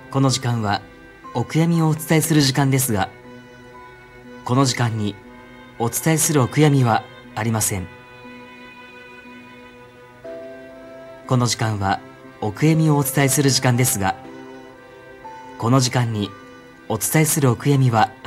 この時間はお悔やみをお伝えする時間ですが、この時間にお伝えするお悔やみはありません。この時間はお悔やみをお伝えする時間ですが、この時間にお伝えするお悔やみは